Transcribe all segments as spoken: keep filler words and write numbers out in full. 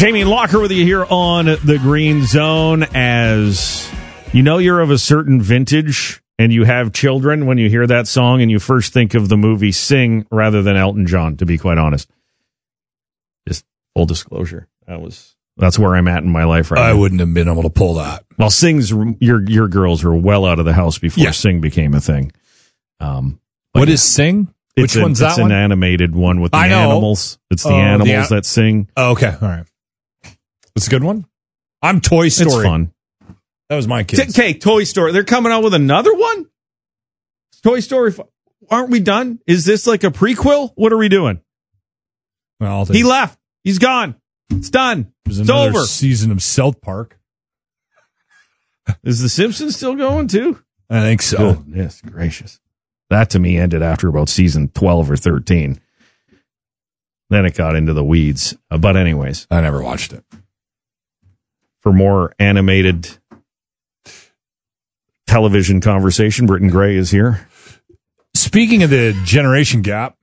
Jamie Locker with you here on the Green Zone. As you know, you're of a certain vintage and you have children when you hear that song and you first think of the movie Sing rather than Elton John, to be quite honest. Just full disclosure. That was that's where I'm at in my life right I now. wouldn't have been able to pull that. Well, Sing's your your girls were well out of the house before Yeah. Sing became a thing. Um, What is Sing? Which Which one's it's that one? an animated one with the I know. animals. It's the Oh, the animals an- that sing. Oh, okay, all right. It's a good one. I'm Toy Story. It's fun. That was my kids. Okay, Toy Story. They're coming out with another one? Toy Story. Aren't we done? Is this like a prequel? What are we doing? Well, they, He left. He's gone. It's done. there's It's another over. season of South Park. Is The Simpsons still going too? I think so. Goodness gracious. That to me ended after about season twelve or thirteen. Then it got into the weeds. Uh, but anyways, I never watched it. for more animated television conversation, Britton Gray is here. Speaking of the generation gap,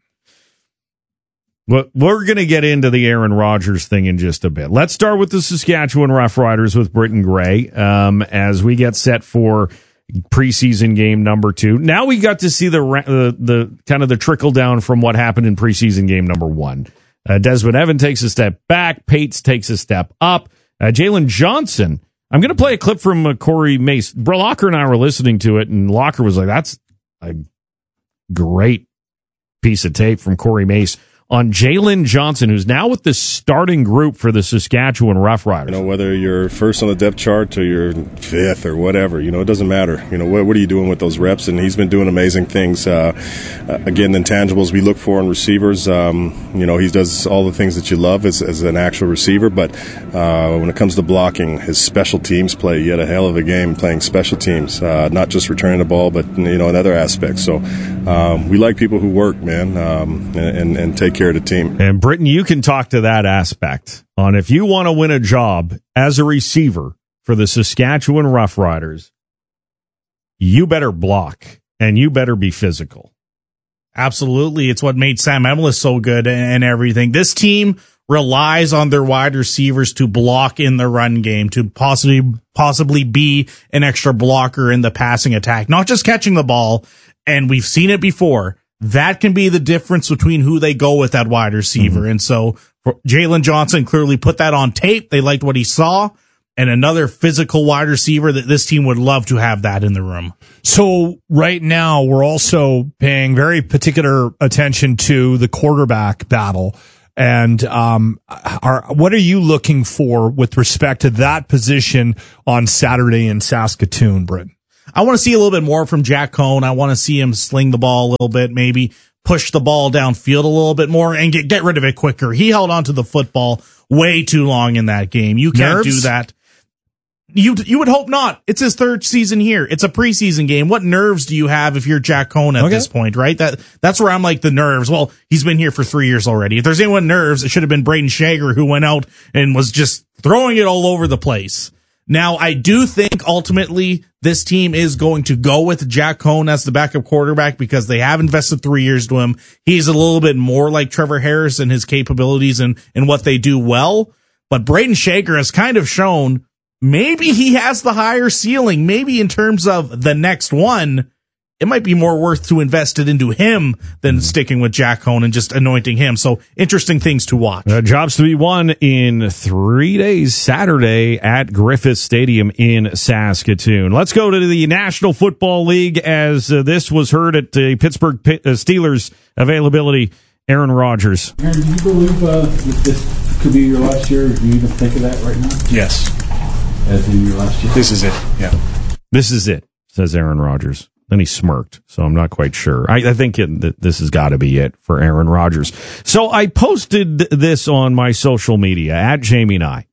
Well, we're going to get into the Aaron Rodgers thing in just a bit. Let's start with the Saskatchewan Roughriders with Britton Gray um, as we get set for preseason game number two. Now we got to see the the, the kind of the trickle down from what happened in preseason game number one. Uh, Desmond Evan takes a step back. Pates takes a step up. Uh, Jalen Johnson. I'm going to play a clip from uh, Corey Mace. Bro Locker and I were listening to it, and Locker was like, "That's a great piece of tape from Corey Mace on Jalen Johnson, who's now with the starting group for the Saskatchewan Roughriders." You know, whether you're first on the depth chart or you're fifth or whatever, you know, it doesn't matter. You know, what, what are you doing with those reps? And he's been doing amazing things. Uh, uh, again, the intangibles we look for in receivers, um, you know, he does all the things that you love as, as an actual receiver. But uh, when it comes to blocking, his special teams play, he had a hell of a game playing special teams, uh, not just returning the ball, but, you know, in other aspects. So um, we like people who work, man, um, and, and take care of the team. And Britton, you can talk to that aspect on if you want to win a job as a receiver for the Saskatchewan Roughriders, you better block and you better be physical. Absolutely. It's what made Sam Emlis so good and everything. This team relies on their wide receivers to block in the run game, to possibly possibly be an extra blocker in the passing attack, not just catching the ball. And we've seen it before. That can be the difference between who they go with that wide receiver. Mm-hmm. And so Jalen Johnson clearly put that on tape. They liked what he saw. And another physical wide receiver that this team would love to have that in the room. so right now we're also paying very particular attention to the quarterback battle. And um, are, what are you looking for with respect to that position on Saturday in Saskatoon, Britt? I want to see a little bit more from Jack Cohn. I want to see him sling the ball a little bit, maybe push the ball downfield a little bit more and get, get rid of it quicker. He held on to the football way too long in that game. You can't Nerves? do that. You you would hope not. It's his third season here. It's a preseason game. What nerves do you have if you're Jack Cohn at Okay. this point, right? That that's where I'm like the nerves. Well, he's been here for three years already. If there's anyone nerves, it should have been Braden Shager, who went out and was just throwing it all over the place. Now, I do think ultimately this team is going to go with Jack Cohn as the backup quarterback because they have invested three years to him. He's a little bit more like Trevor Harris in his capabilities and, and what they do well. But Braden Shager has kind of shown maybe he has the higher ceiling. Maybe in terms of the next one, it might be more worth to invest it into him than sticking with Jack Cohn and just anointing him. So interesting things to watch. Uh, jobs to be won in three days, Saturday at Griffith Stadium in Saskatoon. Let's go to the National Football League as uh, this was heard at the Pittsburgh P- uh, Steelers availability. Aaron Rodgers. Aaron, do you believe uh, that this could be your last year? Do you even think of that right now? Yes. As in your last year? This is it. Yeah. This is it, says Aaron Rodgers. Then he smirked, so I'm not quite sure. I, I think it, th- this has got to be it for Aaron Rodgers. So I posted this on my social media, at Jamie and I.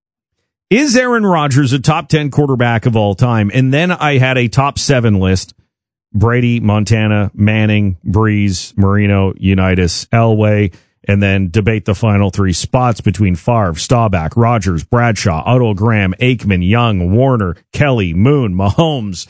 Is Aaron Rodgers a top ten quarterback of all time? And then I had a top seven list. Brady, Montana, Manning, Breeze, Marino, Unitas, Elway, and then debate the final three spots between Favre, Staubach, Rodgers, Bradshaw, Otto Graham, Aikman, Young, Warner, Kelly, Moon, Mahomes,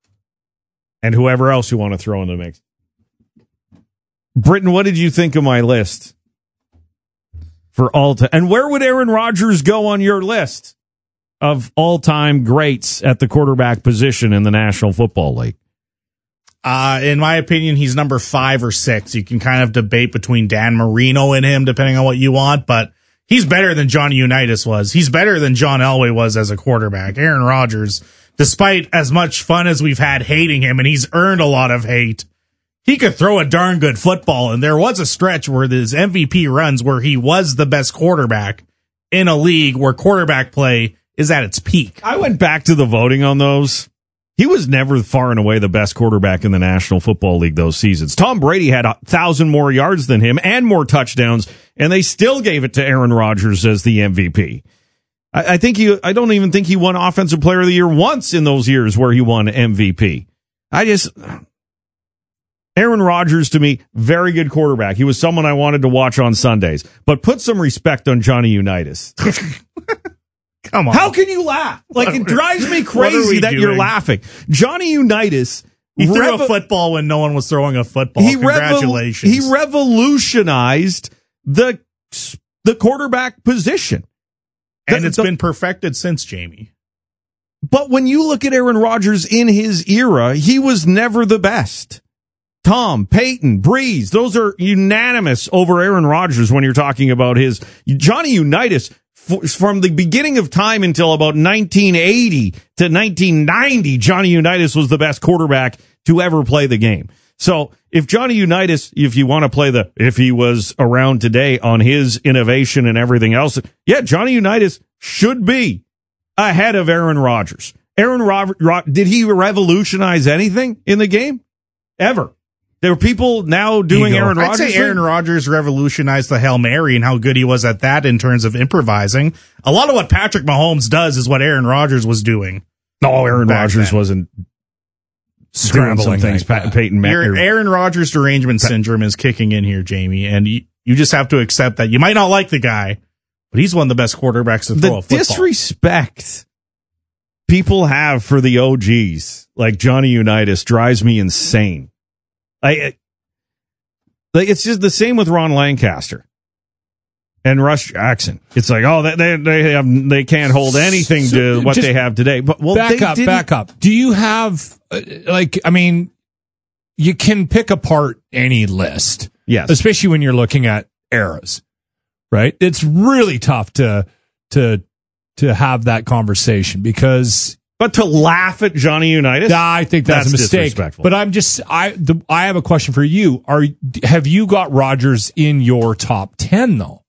and whoever else you want to throw in the mix. Britton, what did you think of my list? for all time. And where would Aaron Rodgers go on your list of all-time greats at the quarterback position in the National Football League? Uh, in my opinion, he's number five or six. You can kind of debate between Dan Marino and him, depending on what you want, but he's better than Johnny Unitas was. He's better than John Elway was as a quarterback. Aaron Rodgers, despite as much fun as we've had hating him, and he's earned a lot of hate, he could throw a darn good football. And there was a stretch where his M V P runs where he was the best quarterback in a league where quarterback play is at its peak. I went back to the voting on those. He was never far and away the best quarterback in the National Football League those seasons. Tom Brady had a thousand more yards than him and more touchdowns, and they still gave it to Aaron Rodgers as the M V P. I, I think he, I don't even think he won Offensive Player of the Year once in those years where he won M V P. I just, Aaron Rodgers to me, very good quarterback. He was someone I wanted to watch on Sundays, but put some respect on Johnny Unitas. Come on. How can you laugh? Like, it drives me crazy that doing? you're laughing. Johnny Unitas. He threw revo- a football when no one was throwing a football. He Congratulations. Revol- he revolutionized the the quarterback position. And the, it's the, been perfected since, Jamie. But when you look at Aaron Rodgers in his era, he was never the best. Tom, Peyton, Breeze, those are unanimous over Aaron Rodgers when you're talking about his. Johnny Unitas, from the beginning of time until about nineteen eighty to nineteen ninety, Johnny Unitas was the best quarterback to ever play the game. So if Johnny Unitas, if you want to play the, if he was around today on his innovation and everything else, yeah, Johnny Unitas should be ahead of Aaron Rodgers. Aaron Rodgers, did he revolutionize anything in the game? Ever? There were people now doing Aaron Rodgers. I'd say Aaron Rodgers revolutionized the Hail Mary and how good he was at that in terms of improvising. A lot of what Patrick Mahomes does is what Aaron Rodgers was doing. No, Aaron Rodgers then. wasn't scrambling some things. Like Pat, Peyton Your Aaron Rodgers derangement Pat, syndrome is kicking in here, Jamie, and you, you just have to accept that. You might not like the guy, but he's one of the best quarterbacks to throw the a football. Disrespect people have for the O Gs like Johnny Unitas drives me insane. I, like it's just the same with Ron Lancaster and Russ Jackson. It's like, oh, they they have they can't hold anything to what they have today. But well, back they up, didn't. back up. Do you have uh, like? I mean, you can pick apart any list, yes, especially when you're looking at eras, right? It's really tough to to to have that conversation because. But to laugh at Johnny Unitas, I think that's, that's a mistake. But I'm just I the, I have a question for you. Are have you got Rodgers in your top ten though?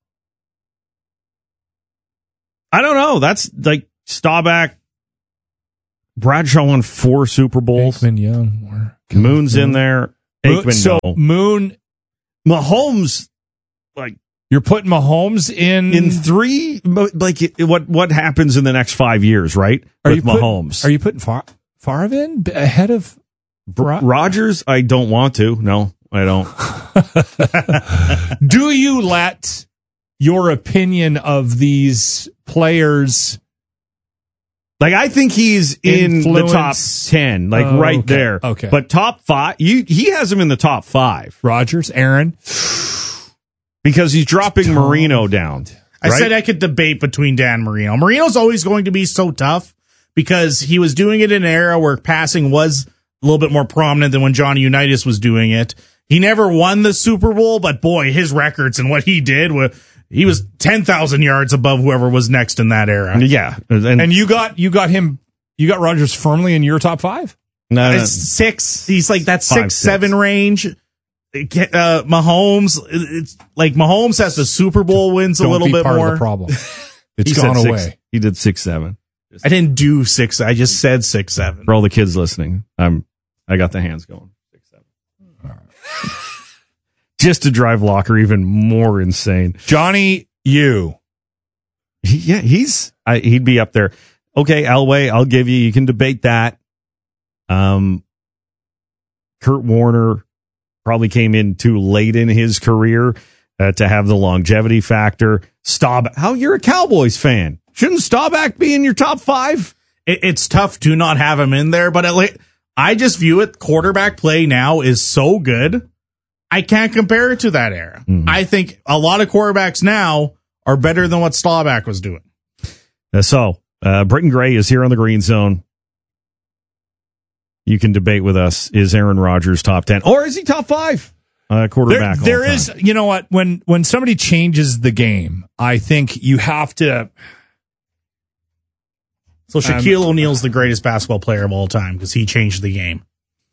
I don't know. That's like Staubach, Bradshaw won four Super Bowls. Aikman, Young, Moon's in there. Aikman, so no. Moon, Mahomes, like. You're putting Mahomes in in three, like what what happens in the next five years, right? Are With you put, Mahomes, are you putting Favre Favre in ahead of Bro- Rodgers? I don't want to. No, I don't. Do you let your opinion of these players? Like I think he's in influence? the top ten, like oh, right okay. there. Okay, but top five, you he has him in the top five. Rodgers, Aaron. Because he's dropping Marino down. I right? said I could debate between Dan Marino. Marino's always going to be so tough because he was doing it in an era where passing was a little bit more prominent than when Johnny Unitas was doing it. He never won the Super Bowl, but boy, his records and what he did, he was ten thousand yards above whoever was next in that era. Yeah. And, and you got you got him, you got Rodgers firmly in your top five? No, no, it's six. He's like that five, six, six, seven range. Uh, Mahomes, it's like Mahomes has the Super Bowl wins a Don't little be bit part more. Of the problem. It's he gone six, away. He did six, seven. I didn't do six. I just said six, seven. For all the kids listening, I'm, I got the hands going. Six, seven. All right. Just to drive Locker even more insane. Johnny, you. He, yeah, he's, I, he'd be up there. Okay, Elway, I'll give you, you can debate that. Um, Kurt Warner probably came in too late in his career uh, to have the longevity factor. Staubach, how you're a Cowboys fan? Shouldn't Staubach be in your top five? It, it's tough to not have him in there, but it, I just view it. Quarterback play now is so good. I can't compare it to that era. Mm-hmm. I think a lot of quarterbacks now are better than what Staubach was doing. Uh, so, uh, Britton Gray is here on the Green Zone. You can debate with us. Is Aaron Rodgers top ten? Or is he top five uh, quarterback? There, there is, you know what? When when somebody changes the game, I think you have to. So Shaquille um, O'Neal's the greatest basketball player of all time because he changed the game.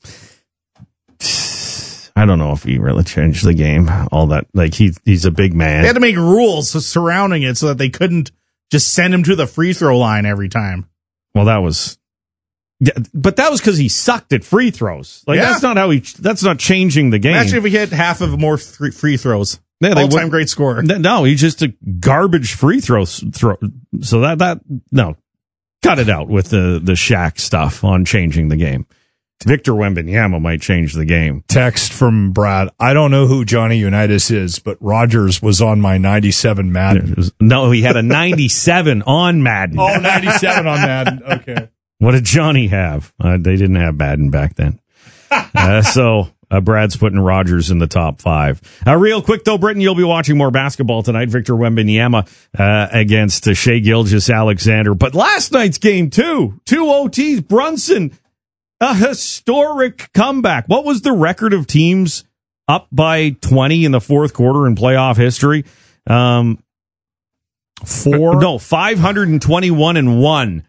I don't know if he really changed the game. All that, like he he's a big man. They had to make rules surrounding it so that they couldn't just send him to the free throw line every time. Well, that was. Yeah, but that was because he sucked at free throws. Like yeah. that's not how he. That's not changing the game. Imagine if he hit half of more th- free throws. Yeah, all-time would, great scorer. No, he's just a garbage free throws throw. So that that no, cut it out with the the Shaq stuff on changing the game. Victor Wembanyama might change the game. Text from Brad. I don't know who Johnny Unitas is, but Rodgers was on my ninety-seven Madden. Was, no, he had a ninety-seven on Madden. Oh, ninety-seven on Madden. Okay. What did Johnny have? Uh, they didn't have Madden back then. Uh, so uh, Brad's putting Rodgers in the top five. Uh, real quick, though, Britton, you'll be watching more basketball tonight. Victor Wembanyama uh, against uh, Shai Gilgeous-Alexander. But last night's game, too. Two O Ts. Brunson, a historic comeback. What was the record of teams up by twenty in the fourth quarter in playoff history? Um, Four? No, five hundred twenty-one and one.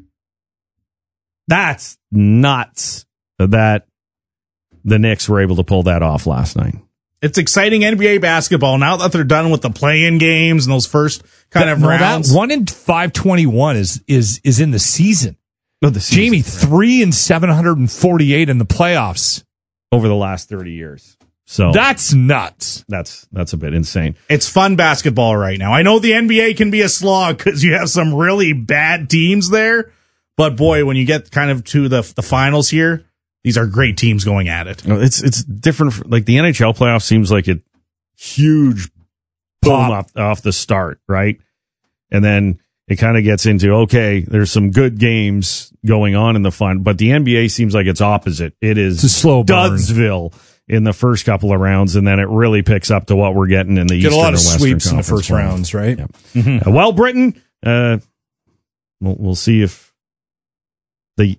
That's nuts that the Knicks were able to pull that off last night. It's exciting N B A basketball now that they're done with the play-in games and those first kind that, of no, rounds. That one in five twenty-one is is is in the season. No, the season, Jamie, right. three and seven hundred and forty-eight in the playoffs over the last thirty years. So that's nuts. That's that's a bit insane. It's fun basketball right now. I know the N B A can be a slog because you have some really bad teams there. But boy, when you get kind of to the the finals here, these are great teams going at it. It's it's different. Like the N H L playoff seems like a huge boom off, off the start, right? And then it kind of gets into, okay, there's some good games going on in the fun, but the N B A seems like it's opposite. It is it's a slow burn. Dudsville in the first couple of rounds, and then it really picks up to what we're getting in the Get Eastern a lot of and Western sweeps in the Conference first rounds, right? Yeah. Mm-hmm. Uh, well, Britton, uh, we'll, we'll see if the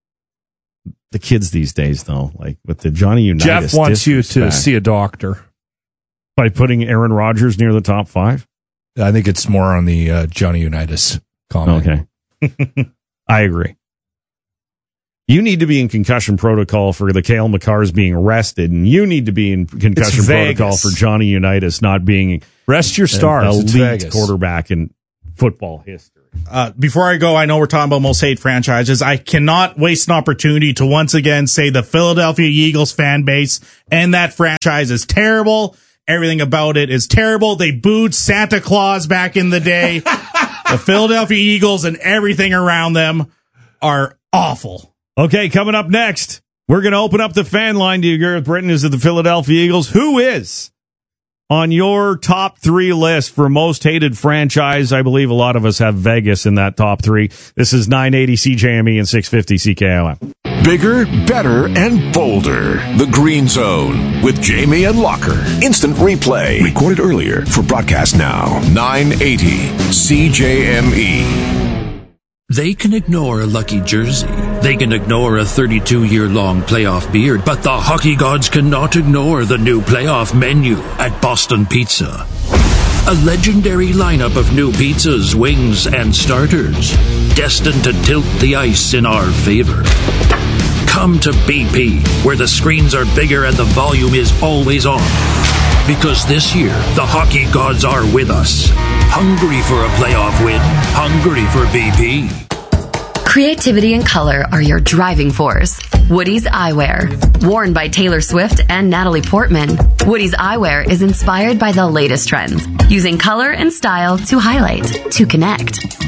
the kids these days, though, like with the Johnny Unitas, Jeff wants you to see a doctor by putting Aaron Rodgers near the top five. I think it's more on the uh, Johnny Unitas comment. Okay, I agree. You need to be in concussion protocol for the Cale Makars being arrested, and you need to be in concussion protocol for Johnny Unitas not being rest your stars. Elite Vegas. Quarterback in football history. Uh, before I go, I know we're talking about most hate franchises. I cannot waste an opportunity to once again say the Philadelphia Eagles fan base and that franchise is terrible. Everything about it is terrible. They booed Santa Claus back in the day. The Philadelphia Eagles and everything around them are awful. Okay, coming up next, we're going to open up the fan line. Do you agree with Britton? Is it the Philadelphia Eagles? Who is on your top three list for most hated franchise? I believe a lot of us have Vegas in that top three. This is nine eighty C J M E and six fifty C K O M. Bigger, better, and bolder. The Green Zone with Jamie and Locker. Instant replay. Recorded earlier for broadcast now. nine eighty C J M E. They can ignore a lucky jersey. They can ignore a thirty-two-year-long playoff beard. But the hockey gods cannot ignore the new playoff menu at Boston Pizza. A legendary lineup of new pizzas, wings, and starters. Destined to tilt the ice in our favor. Come to B P, where the screens are bigger and the volume is always on. Because this year, the hockey gods are with us. Hungry for a playoff win. Hungry for B P. Creativity and color are your driving force. Woody's Eyewear. Worn by Taylor Swift and Natalie Portman, Woody's Eyewear is inspired by the latest trends, using color and style to highlight, to connect.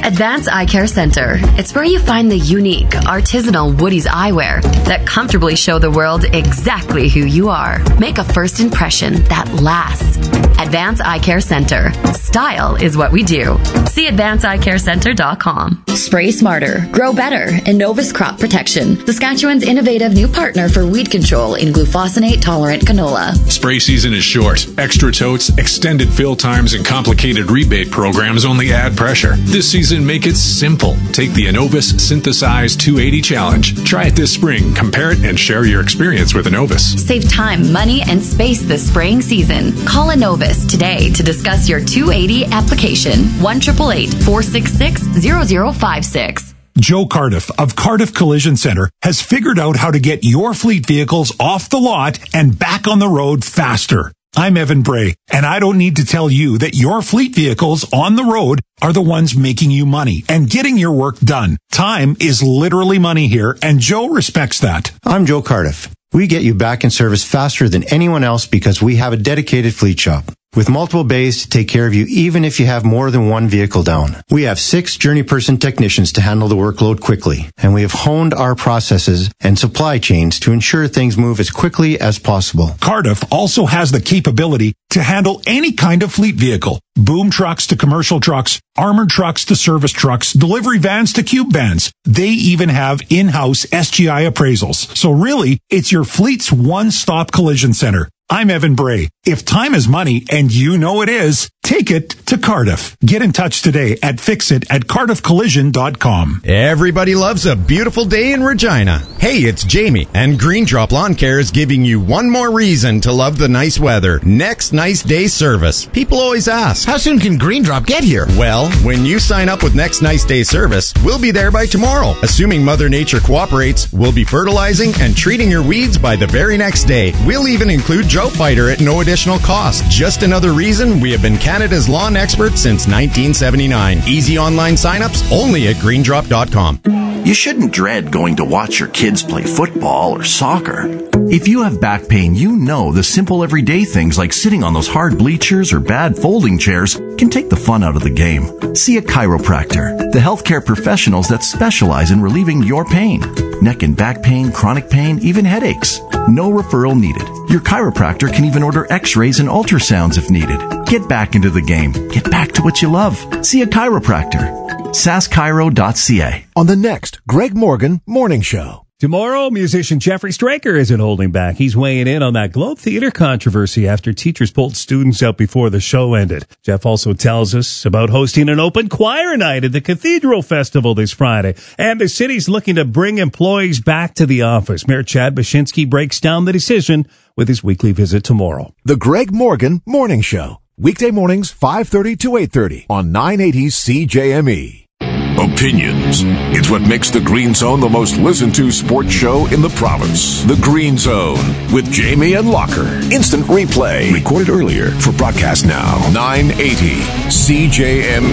Advance Eye Care Center. It's where you find the unique, artisanal Woody's eyewear that comfortably show the world exactly who you are. Make a first impression that lasts. Advance Eye Care Center. Style is what we do. See advance eye care center dot com. Spray smarter, grow better, Innovus Crop Protection. Saskatchewan's innovative new partner for weed control in glufosinate-tolerant canola. Spray season is short. Extra totes, extended fill times, and complicated rebate programs only add pressure. This season, make it simple. Take the Innovus Synthesize two eighty Challenge. Try it this spring, compare it, and share your experience with Innovus. Save time, money, and space this spraying season. Call Innovus today to discuss your two eighty application. one eight eight eight, four six six, zero zero five six. Joe Cardiff of Cardiff Collision Center has figured out how to get your fleet vehicles off the lot and back on the road faster. I'm Evan Bray, and I don't need to tell you that your fleet vehicles on the road are the ones making you money and getting your work done. Time is literally money here, and Joe respects that. I'm Joe Cardiff. We get you back in service faster than anyone else because we have a dedicated fleet shop with multiple bays to take care of you even if you have more than one vehicle down. We have six journey person technicians to handle the workload quickly, and we have honed our processes and supply chains to ensure things move as quickly as possible. Cardiff also has the capability to handle any kind of fleet vehicle. Boom trucks to commercial trucks, armored trucks to service trucks, delivery vans to cube vans. They even have in-house S G I appraisals. So really, it's your fleet's one-stop collision center. I'm Evan Bray. If time is money, and you know it is, take it to Cardiff. Get in touch today at fixit at cardiff collision dot com. Everybody loves a beautiful day in Regina. Hey, it's Jamie, and Green Drop Lawn Care is giving you one more reason to love the nice weather. Next Nice Day service. People always ask, how soon can Green Drop get here? Well, when you sign up with Next Nice Day service, we'll be there by tomorrow. Assuming Mother Nature cooperates, we'll be fertilizing and treating your weeds by the very next day. We'll even include Drought Fighter at no additional cost. Just another reason we have been Canada's lawn expert since nineteen seventy-nine. Easy online signups only at green drop dot com. You shouldn't dread going to watch your kids play football or soccer. If you have back pain, you know the simple everyday things like sitting on those hard bleachers or bad folding chairs can take the fun out of the game. See a chiropractor, the healthcare professionals that specialize in relieving your pain. Neck and back pain, chronic pain, even headaches. No referral needed. Your chiropractor can even order x-rays and ultrasounds if needed. Get back into the game. Get back to what you love. See a chiropractor. sask chiro dot c a. On the next Greg Morgan Morning Show. Tomorrow, musician Jeffrey Straker isn't holding back. He's weighing in on that Globe Theater controversy after teachers pulled students out before the show ended. Jeff also tells us about hosting an open choir night at the Cathedral Festival this Friday. And the city's looking to bring employees back to the office. Mayor Chad Baczynski breaks down the decision with his weekly visit tomorrow. The Greg Morgan Morning Show. Weekday mornings, five thirty to eight thirty on nine eighty C J M E. Opinions. It's what makes the Green Zone the most listened to sports show in the province. The Green Zone with Jamie and Locker. Instant replay. Recorded earlier for broadcast now. nine eighty C J M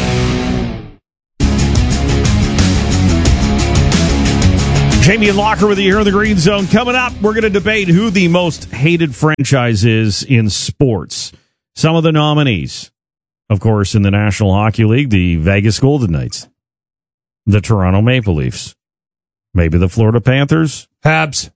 E. Jamie and Locker with you here in the Green Zone. Coming up, we're going to debate who the most hated franchise is in sports. Some of the nominees, of course, in the National Hockey League, the Vegas Golden Knights, the Toronto Maple Leafs, maybe the Florida Panthers, Habs,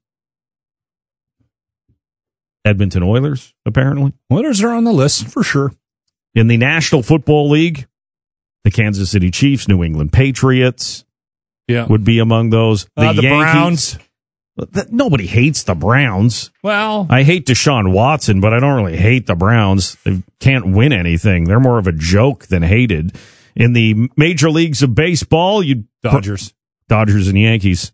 Edmonton Oilers, apparently. Oilers are on the list for sure. In the National Football League, the Kansas City Chiefs, New England Patriots yeah. would be among those. The, uh, the Yankees, Browns. Nobody hates the Browns. Well, I hate Deshaun Watson, but I don't really hate the Browns. They can't win anything. They're more of a joke than hated. In the major leagues of baseball, you Dodgers, Dodgers and Yankees.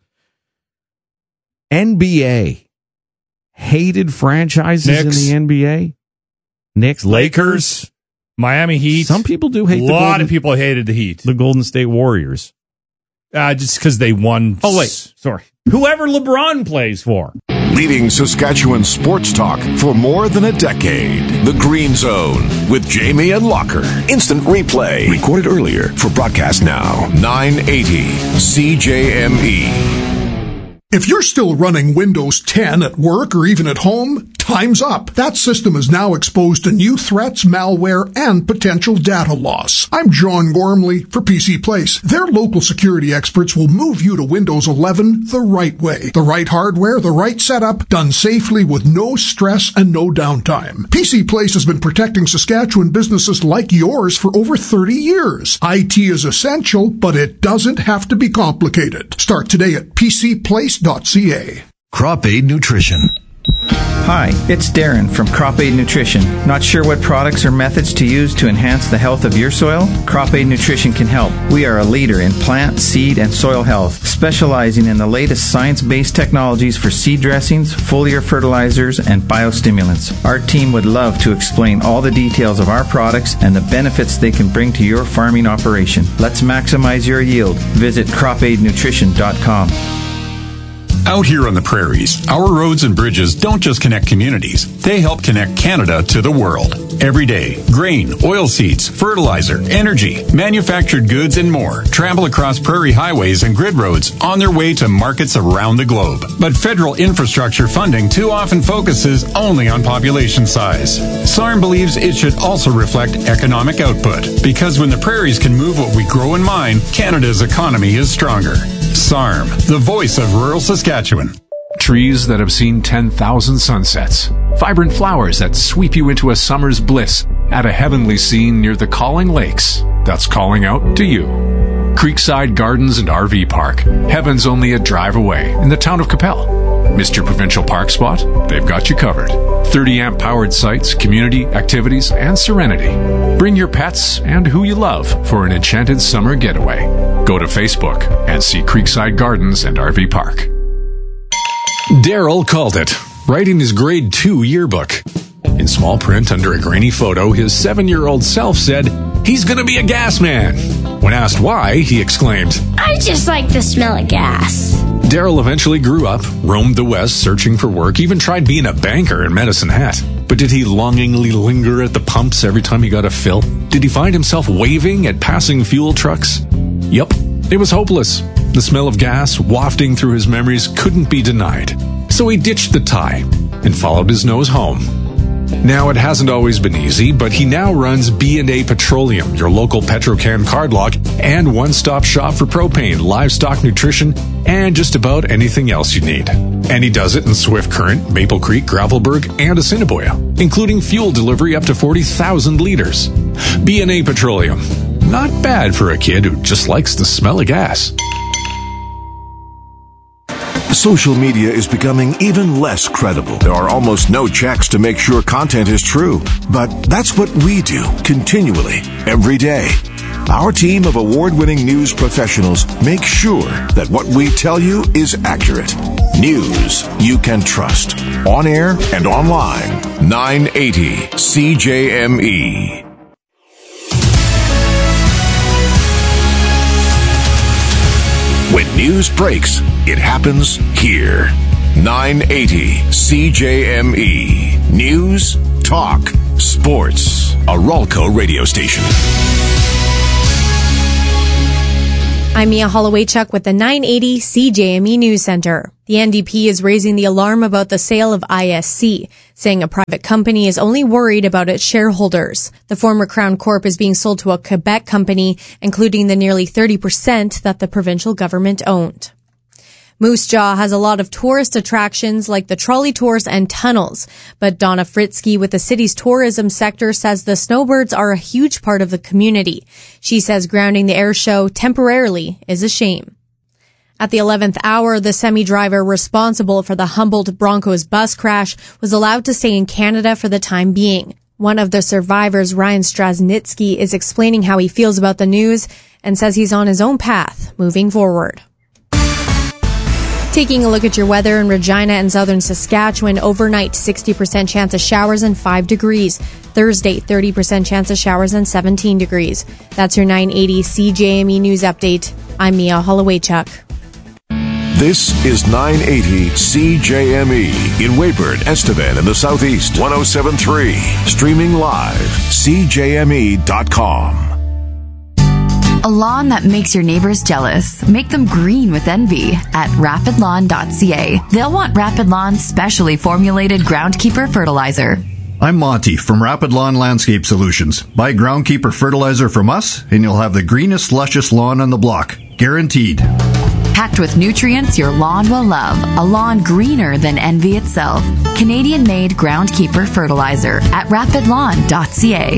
N B A hated franchises Knicks. in the N B A. Knicks, Lakers, Lakers, Miami Heat. Some people do hate. A the lot Golden, of people hated the Heat. The Golden State Warriors. Uh, just because they won. Oh wait, sorry. Whoever LeBron plays for. Leading Saskatchewan sports talk for more than a decade. The Green Zone with Jamie and Locker. Instant replay. Recorded earlier for broadcast now. nine eighty C J M E. If you're still running Windows ten at work or even at home, Time's up. That system is now exposed to new threats, malware, and potential data loss. I'm John Gormley for P C Place. Their local security experts will move you to Windows eleven the right way. The right hardware, the right setup, done safely with no stress and no downtime. P C Place has been protecting Saskatchewan businesses like yours for over thirty years. I T is essential, but it doesn't have to be complicated. Start today at p c place dot c a. Crop Aid Nutrition. Hi, it's Darren from Crop Aid Nutrition. Not sure what products or methods to use to enhance the health of your soil? Crop Aid Nutrition can help. We are a leader in plant, seed, and soil health, specializing in the latest science-based technologies for seed dressings, foliar fertilizers, and biostimulants. Our team would love to explain all the details of our products and the benefits they can bring to your farming operation. Let's maximize your yield. Visit crop aid nutrition dot com. Out here on the prairies, our roads and bridges don't just connect communities, they help connect Canada to the world. Every day, grain, oilseeds, fertilizer, energy, manufactured goods, and more travel across prairie highways and grid roads on their way to markets around the globe. But federal infrastructure funding too often focuses only on population size. S A R M believes it should also reflect economic output, because when the prairies can move what we grow and mine, Canada's economy is stronger. S A R M, the voice of rural Saskatchewan. Trees that have seen ten thousand sunsets. Vibrant flowers that sweep you into a summer's bliss at a heavenly scene near the Calling Lakes. That's calling out to you. Creekside Gardens and R V Park. Heaven's only a drive away in the town of Capel. Missed your provincial park spot? They've got you covered. thirty amp powered sites, community, activities, and serenity. Bring your pets and who you love for an enchanted summer getaway. Go to Facebook and see Creekside Gardens and R V Park. Daryl called it, writing his grade two yearbook. In small print under a grainy photo, his seven-year-old self said, "He's gonna be a gas man." When asked why, he exclaimed, "I just like the smell of gas." Daryl eventually grew up, roamed the West searching for work, even tried being a banker in Medicine Hat. But did he longingly linger at the pumps every time he got a fill? Did he find himself waving at passing fuel trucks? Yup, it was hopeless. The smell of gas wafting through his memories couldn't be denied. So he ditched the tie and followed his nose home. Now, it hasn't always been easy, but he now runs B and A Petroleum, your local Petrocan cardlock and one-stop shop for propane, livestock nutrition, and just about anything else you need. And he does it in Swift Current, Maple Creek, Gravelburg, and Assiniboia, including fuel delivery up to forty thousand liters. B and A Petroleum. Not bad for a kid who just likes the smell of gas. Social media is becoming even less credible. There are almost no checks to make sure content is true. But that's what we do continually, every day. Our team of award-winning news professionals make sure that what we tell you is accurate. News you can trust. On air and online. nine eighty C J M E. When news breaks, it happens here. nine eighty C J M E. News, talk, sports. A Ralco radio station. I'm Mia Holloway-Chuck with the nine eighty C J M E News Center. The N D P is raising the alarm about the sale of I S C, saying a private company is only worried about its shareholders. The former Crown Corp is being sold to a Quebec company, including the nearly thirty percent that the provincial government owned. Moose Jaw has a lot of tourist attractions like the trolley tours and tunnels, but Donna Fritzky with the city's tourism sector says the snowbirds are a huge part of the community. She says grounding the air show temporarily is a shame. At the eleventh hour, the semi-driver responsible for the Humboldt Broncos bus crash was allowed to stay in Canada for the time being. One of the survivors, Ryan Strasnitsky, is explaining how he feels about the news and says he's on his own path moving forward. Taking a look at your weather in Regina and southern Saskatchewan, overnight sixty percent chance of showers and five degrees. Thursday, thirty percent chance of showers and seventeen degrees. That's your nine eighty C J M E News Update. I'm Mia Holloway-Chuck. This is nine eighty C J M E in Weyburn, Estevan in the Southeast, one oh seven point three. Streaming live, C J M E dot com. A lawn that makes your neighbors jealous. Make them green with envy at rapid lawn dot c a. They'll want Rapid Lawn's specially formulated Groundkeeper fertilizer. I'm Monty from Rapid Lawn Landscape Solutions. Buy Groundkeeper fertilizer from us, and you'll have the greenest, luscious lawn on the block. Guaranteed. Packed with nutrients your lawn will love. A lawn greener than envy itself. Canadian-made Groundkeeper fertilizer at rapid lawn dot c a.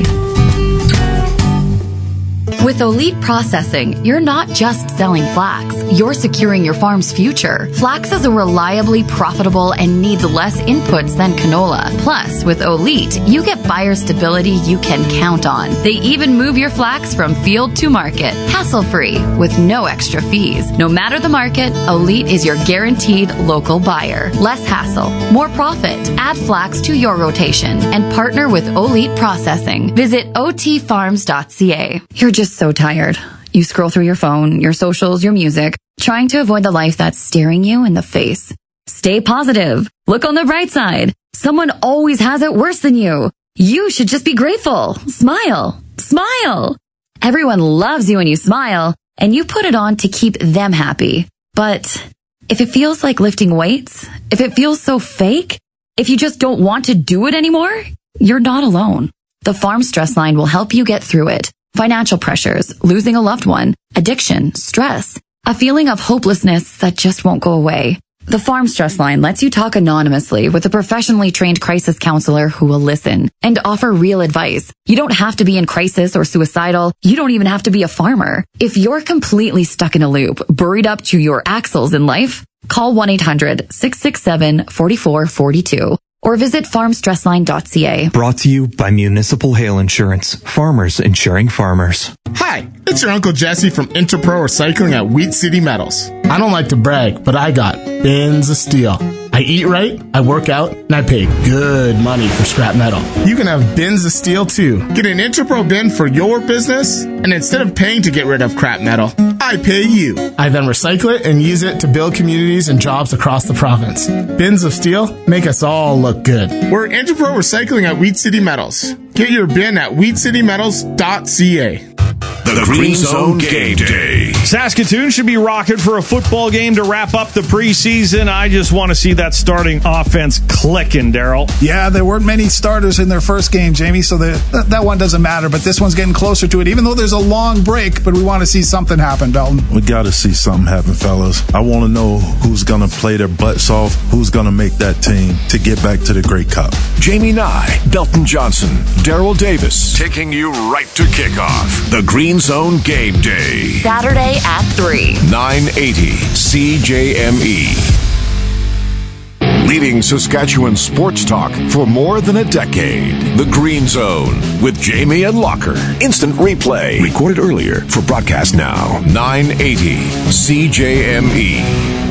With Elite Processing, you're not just selling flax, you're securing your farm's future. Flax is a reliably profitable and needs less inputs than canola. Plus, with Elite, you get buyer stability you can count on. They even move your flax from field to market, hassle-free, with no extra fees. No matter the market, Elite is your guaranteed local buyer. Less hassle, more profit. Add flax to your rotation and partner with Elite Processing. Visit o t farms dot c a. You're just so tired. You scroll through your phone, your socials, your music, trying to avoid the life that's staring you in the face. Stay positive. Look on the bright side. Someone always has it worse than you. You should just be grateful. Smile. Smile. Everyone loves you when you smile, and you put it on to keep them happy. But if it feels like lifting weights, if it feels so fake, if you just don't want to do it anymore, you're not alone. The Farm Stress Line will help you get through it. Financial pressures, losing a loved one, addiction, stress, a feeling of hopelessness that just won't go away. The Farm Stress Line lets you talk anonymously with a professionally trained crisis counselor who will listen and offer real advice. You don't have to be in crisis or suicidal. You don't even have to be a farmer. If you're completely stuck in a loop, buried up to your axles in life, call one eight hundred six six seven four four four two. Or visit farm stress line dot c a. Brought to you by Municipal Hail Insurance. Farmers insuring farmers. Hi, it's your Uncle Jesse from Interpro Recycling at Wheat City Metals. I don't like to brag, but I got bins of steel. I eat right, I work out, and I pay good money for scrap metal. You can have bins of steel too. Get an Interpro bin for your business, and instead of paying to get rid of crap metal, I pay you. I then recycle it and use it to build communities and jobs across the province. Bins of steel make us all look good. We're Interpro Recycling at Wheat City Metals. Get your bin at wheat city metals dot c a. The Green Zone Game Day. Saskatoon should be rocking for a football game to wrap up the preseason. I just want to see that starting offense clicking, Daryl. Yeah, there weren't many starters in their first game, Jamie, so the, that, that one doesn't matter, but this one's getting closer to it, even though there's a long break, but we want to see something happen, Belton. We got to see something happen, fellas. I want to know who's going to play their butts off, who's going to make that team to get back to the Grey Cup. Jamie Nye, Belton Johnson, Daryl Davis, taking you right to kickoff. The Green Zone Game Day. Saturday at three. nine eighty C J M E. Leading Saskatchewan sports talk for more than a decade. The Green Zone with Jamie and Locker. Instant replay. Recorded earlier for broadcast now. nine eighty C J M E.